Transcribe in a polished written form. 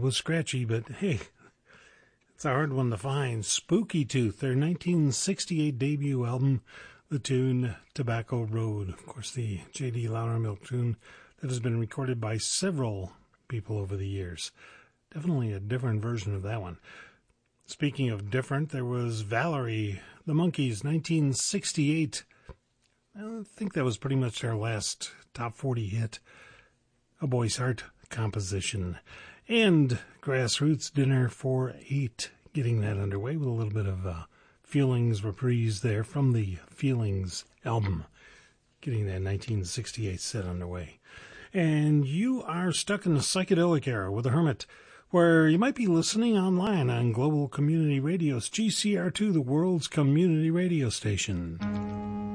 was scratchy, but hey, it's a hard one to find. Spooky Tooth, their 1968 debut album, the tune Tobacco Road. Of course, the J.D. Loudermilk tune that has been recorded by several people over the years. Definitely a different version of that one. Speaking of different, there was Valerie, the Monkees, 1968. I think that was pretty much their last top 40 hit. A Boy's Heart composition. And Grassroots Dinner for 8, getting that underway with a little bit of Feelings reprise there from the Feelings album, getting that 1968 set underway. And you are stuck in the psychedelic era with The Hermit, where you might be listening online on Global Community Radio's GCR2, the world's community radio station.